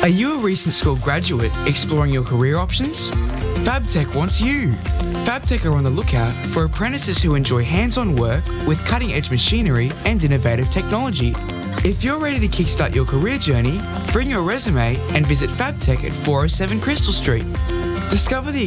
Are you a recent school graduate exploring your career options? FabTech wants you. FabTech are on the lookout for apprentices who enjoy hands-on work with cutting-edge machinery and innovative technology. If you're ready to kickstart your career journey, bring your resume and visit FabTech at 407 Crystal Street. Discover the